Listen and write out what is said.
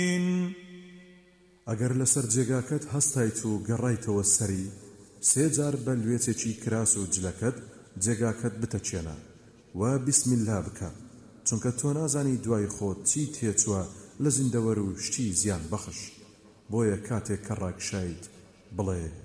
ئەگەر لەسەر جێگاکەت هەستایت و گەڕایتەوە سەری 3 جار بە لوێچێکی کراس و جلەکەت جێگاکەت بتەچێنە و بسم الله بکە، چونکە تۆ نازانی دوای خۆت چی تێچووە لە زیندەوەر و شتی زیان بەخش. بۆیە کاتێک کە ڕاکشایت بڵێ